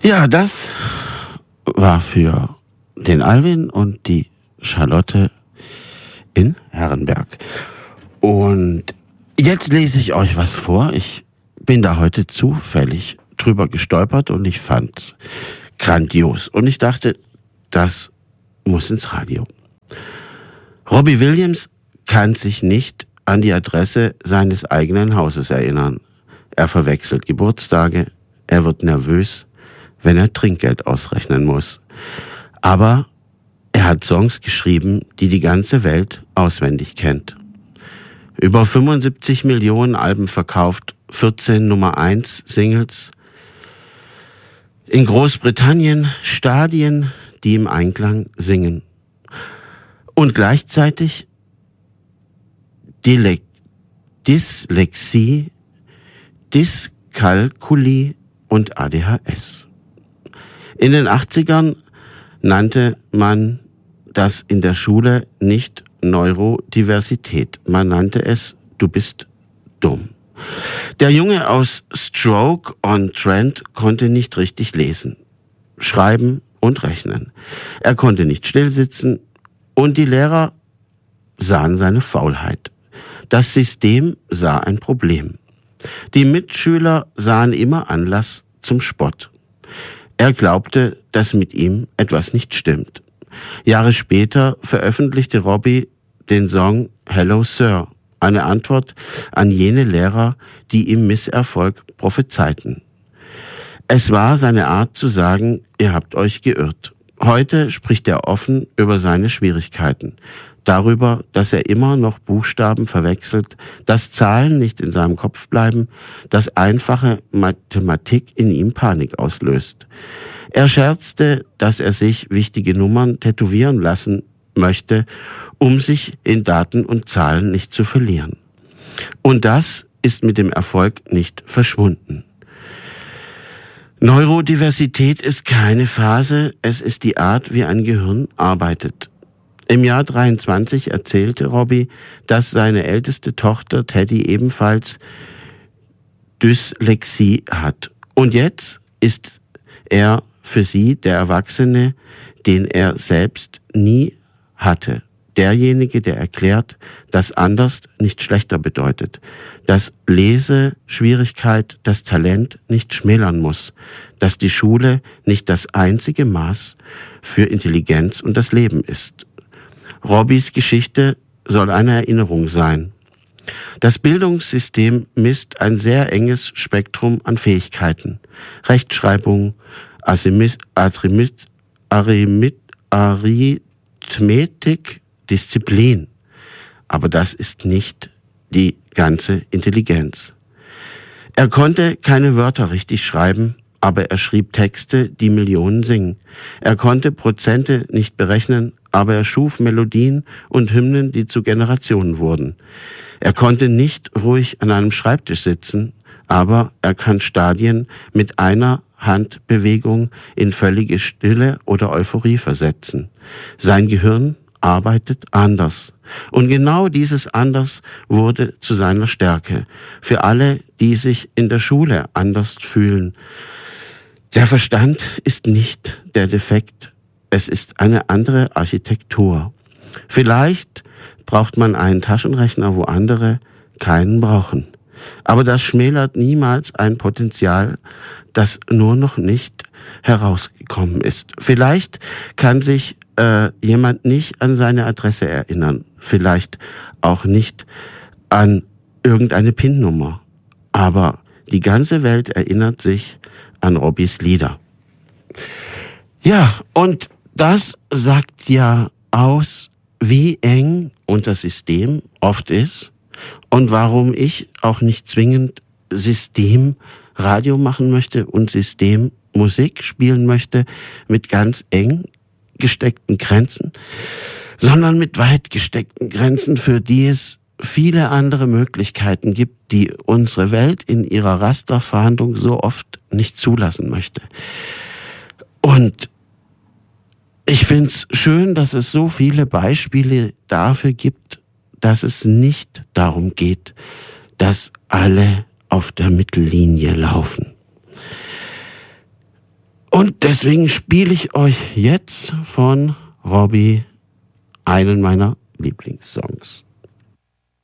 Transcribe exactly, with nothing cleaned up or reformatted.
Ja, das war für den Alwin und die Charlotte in Herrenberg. Und jetzt lese ich euch was vor. Ich bin da heute zufällig drüber gestolpert und ich fand's grandios. Und ich dachte, das muss ins Radio. Robbie Williams kann sich nicht an die Adresse seines eigenen Hauses erinnern. Er verwechselt Geburtstage, er wird nervös, wenn er Trinkgeld ausrechnen muss. Aber er hat Songs geschrieben, die die ganze Welt auswendig kennt. Über fünfundsiebzig Millionen Alben verkauft, vierzehn Nummer eins Singles. In Großbritannien Stadien, die im Einklang singen. Und gleichzeitig Dile- Dyslexie, Dyskalkulie und A D H S. In den achtzigern nannte man das in der Schule nicht Neurodiversität. Man nannte es, du bist dumm. Der Junge aus Stoke-on-Trent konnte nicht richtig lesen, schreiben und rechnen. Er konnte nicht stillsitzen und die Lehrer sahen seine Faulheit. Das System sah ein Problem. Die Mitschüler sahen immer Anlass zum Spott. Er glaubte, dass mit ihm etwas nicht stimmt. Jahre später veröffentlichte Robbie den Song Hello Sir, eine Antwort an jene Lehrer, die ihm Misserfolg prophezeiten. Es war seine Art zu sagen, ihr habt euch geirrt. Heute spricht er offen über seine Schwierigkeiten. Darüber, dass er immer noch Buchstaben verwechselt, dass Zahlen nicht in seinem Kopf bleiben, dass einfache Mathematik in ihm Panik auslöst. Er scherzte, dass er sich wichtige Nummern tätowieren lassen möchte, um sich in Daten und Zahlen nicht zu verlieren. Und das ist mit dem Erfolg nicht verschwunden. Neurodiversität ist keine Phase, es ist die Art, wie ein Gehirn arbeitet. Im Jahr dreiundzwanzig erzählte Robbie, dass seine älteste Tochter Teddy ebenfalls Dyslexie hat. Und jetzt ist er für sie der Erwachsene, den er selbst nie hatte. Derjenige, der erklärt, dass anders nicht schlechter bedeutet, dass Leseschwierigkeit das Talent nicht schmälern muss, dass die Schule nicht das einzige Maß für Intelligenz und das Leben ist. Robbies Geschichte soll eine Erinnerung sein. Das Bildungssystem misst ein sehr enges Spektrum an Fähigkeiten. Rechtschreibung, Arithmetik, Arithmetik, Disziplin. Aber das ist nicht die ganze Intelligenz. Er konnte keine Wörter richtig schreiben, aber er schrieb Texte, die Millionen singen. Er konnte Prozente nicht berechnen, aber er schuf Melodien und Hymnen, die zu Generationen wurden. Er konnte nicht ruhig an einem Schreibtisch sitzen, aber er kann Stadien mit einer Handbewegung in völlige Stille oder Euphorie versetzen. Sein Gehirn arbeitet anders. Und genau dieses Anders wurde zu seiner Stärke. Für alle, die sich in der Schule anders fühlen. Der Verstand ist nicht der Defekt. Es ist eine andere Architektur. Vielleicht braucht man einen Taschenrechner, wo andere keinen brauchen. Aber das schmälert niemals ein Potenzial, das nur noch nicht herausgekommen ist. Vielleicht kann sich äh, jemand nicht an seine Adresse erinnern. Vielleicht auch nicht an irgendeine P I N-Nummer. Aber die ganze Welt erinnert sich an Robbies Lieder. Ja, und das sagt ja aus, wie eng unser System oft ist und warum ich auch nicht zwingend Systemradio machen möchte und Systemmusik spielen möchte mit ganz eng gesteckten Grenzen, sondern mit weit gesteckten Grenzen, für die es viele andere Möglichkeiten gibt, die unsere Welt in ihrer Rasterfahndung so oft nicht zulassen möchte. Und ich finde es schön, dass es so viele Beispiele dafür gibt, dass es nicht darum geht, dass alle auf der Mittellinie laufen. Und Und deswegen spiele ich euch jetzt von Robbie einen meiner Lieblingssongs.